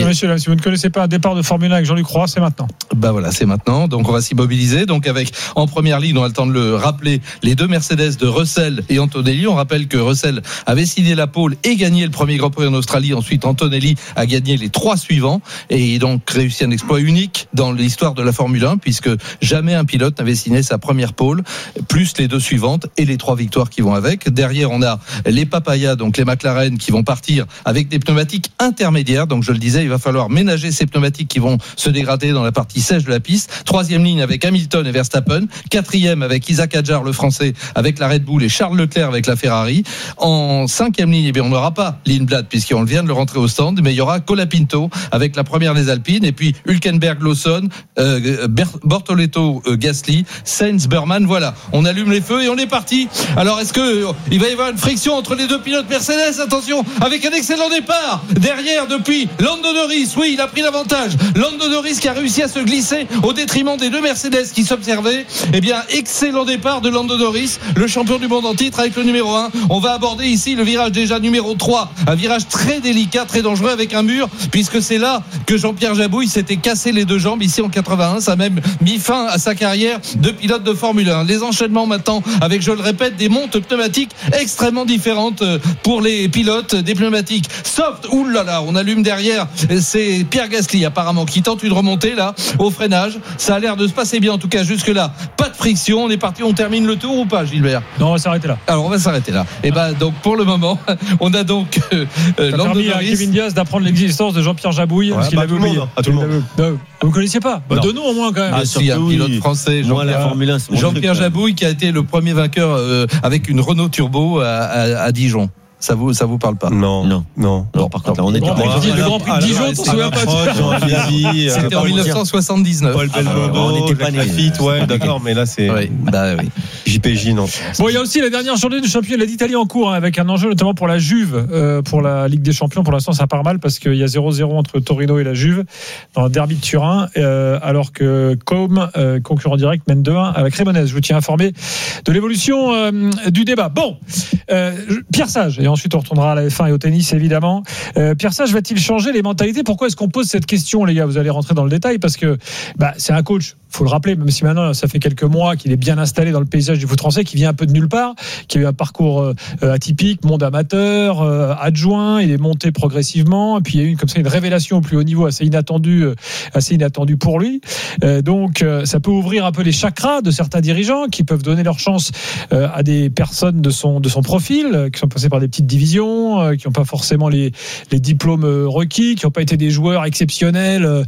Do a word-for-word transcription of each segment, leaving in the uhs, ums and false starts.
Attention, messieurs, là, si vous ne connaissez pas un départ de Formule un avec Jean-Luc Roy, c'est maintenant. Bah voilà, c'est maintenant. Donc on va s'y mobiliser. Donc avec en première ligne, on a le temps de le rappeler, les deux Mercedes de Russell et Antonelli. On rappelle que Russell avait signé la pole et gagné le premier Grand Prix en Australie. Ensuite, Antonelli a gagné les trois suivants et donc réussi un exploit unique dans l'histoire de la Formule un, puisque jamais un pilote n'avait signé sa première pole, plus les deux suivantes et les trois victoires qui vont avec. Derrière, on a les Papaya, donc les McLaren, qui vont partir avec des pneumatiques intermédiaires. Donc je le disais, il va falloir ménager ces pneumatiques qui vont se dégrader dans la partie sèche de la piste. Troisième ligne avec Hamilton et Verstappen. Quatrième avec Isaac Hadjar, le Français, avec la Red Bull, et Charles Leclerc avec la Ferrari. En cinquième ligne, eh bien, on n'aura pas Lindblad puisqu'on vient de le rentrer au stand, mais il y aura Colapinto avec la première des Alpines, et puis Hülkenberg, Lawson, euh, Bortoleto, euh, Gasly, Sainz, Burman. Voilà, on allume les feux et on est parti. Alors est-ce que euh, il va y avoir une friction entre les deux pilotes Mercedes? Attention, avec un excellent départ derrière depuis Lando Norris. Oui, il a pris l'avantage. Lando Norris qui a réussi à se glisser au détriment des deux Mercedes qui s'observaient. Eh bien, excellent départ de Lando Norris, le champion du monde en titre, avec le numéro un. On va aborder ici le virage déjà numéro trois, un virage très délicat, très dangereux, avec un mur, puisque c'est là que Jean-Pierre Jabouille s'était cassé les deux jambes ici en quatre-vingt-un. Ça a même mis fin à sa carrière de pilote de Formule un. Les enchaînements maintenant avec, je le répète, des montes pneumatiques extrêmement différentes pour les pilotes, des pneumatiques soft. Ouh là là, on allume derrière. C'est Pierre Gasly apparemment qui tente une remontée là au freinage. Ça a l'air de se passer bien en tout cas jusque là. Pas de friction. On est parti. On termine le tour ou pas, Gilbert? Non, on va s'arrêter là. Alors on va s'arrêter là. Et ben donc pour le moment, on a donc euh, ça a permis à Kevin Diaz d'apprendre l'existence de Jean-Pierre Jabouille, ouais, parce qu'il bah, avait oublié. À tout le monde. Non, vous ne connaissiez pas? Bah, de nous au moins quand même. Ah, si, un pilote oui. français, Moi, Jean-Pierre, la Formule un, c'est mon Jean-Pierre truc, Jabouille, qui a été le premier vainqueur euh, avec une Renault Turbo à, à, à Dijon. Ça vous, ça vous parle pas? Non, non, non. non par contre, là, on est le Grand Prix, le Grand Prix de Dijon, t'en souviens pas? C'était en dix-neuf cent soixante-dix-neuf. Paul Belmondo, on n'était pas Lafitte, ouais, d'accord, mais là, c'est. Oui, bah oui. J P J, non. Bon, il y a aussi la dernière journée du championnat d'Italie en cours, hein, avec un enjeu notamment pour la Juve, euh, pour la Ligue des Champions. Pour l'instant, ça part mal parce qu'il y a zéro zéro entre Torino et la Juve dans le derby de Turin, euh, alors que Com, euh, concurrent direct, mène deux un à la Crémonaise. Je vous tiens informé de l'évolution euh, du débat. Bon, euh, Pierre Sage, et ensuite on retournera à la F un et au tennis évidemment. Euh, Pierre Sage va-t-il changer les mentalités? Pourquoi est-ce qu'on pose cette question, les gars? Vous allez rentrer dans le détail parce que bah, c'est un coach, faut le rappeler, même si maintenant ça fait quelques mois qu'il est bien installé dans le paysage du foot français, qui vient un peu de nulle part, qui a eu un parcours euh, atypique, monde amateur, euh, adjoint, il est monté progressivement, et puis il y a eu comme ça une révélation au plus haut niveau assez inattendue, euh, assez inattendue pour lui. Euh, donc euh, ça peut ouvrir un peu les chakras de certains dirigeants qui peuvent donner leur chance euh, à des personnes de son de son profil, euh, qui sont passées par des petites divisions, euh, qui n'ont pas forcément les les diplômes requis, qui n'ont pas été des joueurs exceptionnels euh,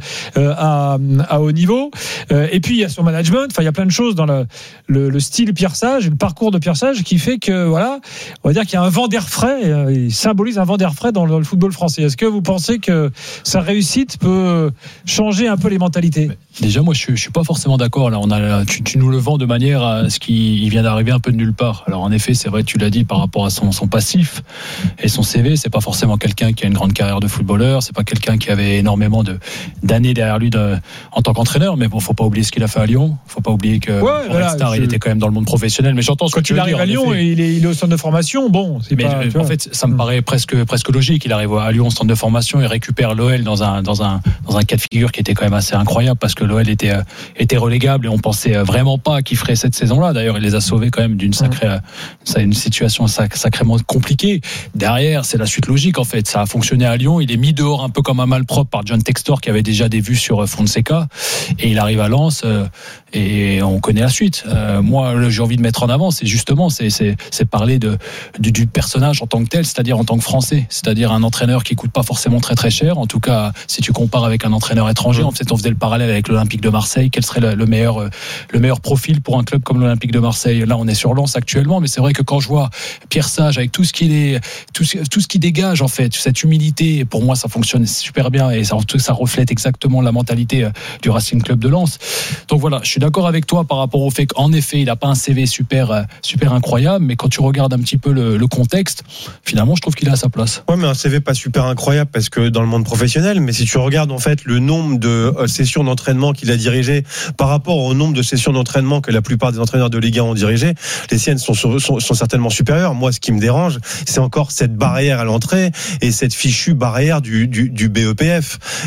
à à haut niveau. Euh, et puis il y a son management. Enfin, il y a plein de choses dans le le, le style Pierre Sage et le parcours de Pierre Sage qui fait que voilà, on va dire qu'il y a un vent d'air frais. Euh, il symbolise un vent d'air frais dans le, dans le football français. Est-ce que vous pensez que sa réussite peut changer un peu les mentalités? Déjà, moi, je, je suis pas forcément d'accord. Là, on a, tu, tu nous le vends de manière à ce qu'il vient d'arriver un peu de nulle part. Alors, en effet, c'est vrai, tu l'as dit, par rapport à son, son passif et son C V, c'est pas forcément quelqu'un qui a une grande carrière de footballeur. C'est pas quelqu'un qui avait énormément de d'années derrière lui de, en tant qu'entraîneur. Mais bon, faut pas oublier ce qu'il a fait à Lyon. Faut pas oublier que ouais, voilà, Star, je... il était quand même dans le monde professionnel. Mais j'entends ce quand que tu il veux arrive dire, à Lyon et il est, il est au centre de formation. Bon, c'est mais pas. Je, en fait, ça me paraît presque presque logique. Il arrive à Lyon au centre de formation et récupère l'O L dans un dans un dans un cas de figure qui était quand même assez incroyable parce que l'O L était était relégable et on pensait vraiment pas qu'il ferait cette saison-là. D'ailleurs, il les a sauvés quand même d'une sacrée, c'est une situation sacrément compliquée. Derrière, c'est la suite logique en fait. Ça a fonctionné à Lyon. Il est mis dehors un peu comme un malpropre par John Textor qui avait déjà des vues sur Fonseca et il arrive à Lens et on connaît la suite. Euh, moi, j'ai envie de mettre en avant, c'est justement, c'est c'est, c'est parler de du, du personnage en tant que tel, c'est-à-dire en tant que Français, c'est-à-dire un entraîneur qui coûte pas forcément très très cher. En tout cas, si tu compares avec un entraîneur étranger, en fait, on faisait le parallèle avec l'Olympique de Marseille. Quel serait le, le meilleur le meilleur profil pour un club comme l'Olympique de Marseille? Là, on est sur Lens actuellement, mais c'est vrai que quand je vois Pierre Sage avec tout ce qu'il est, tout ce, tout ce qui dégage en fait, cette humilité, pour moi, ça fonctionne super bien et ça, ça reflète exactement la mentalité du Racing Club de Lens. Donc voilà, je suis d'accord avec toi par rapport au fait qu'en effet, il n'a pas un C V super super incroyable, mais quand tu regardes un petit peu le, le contexte, finalement, je trouve qu'il est à sa place. Ouais, mais un C V pas super incroyable parce que dans le monde professionnel, mais si tu regardes en fait le nombre de sessions d'entraînement qu'il a dirigées par rapport au nombre de sessions d'entraînement que la plupart des entraîneurs de Ligue un ont dirigé, les siennes sont, sont, sont certainement supérieures. Moi, ce qui me dérange, c'est encore cette barrière à l'entrée et cette fichue barrière du, du, du B E P F.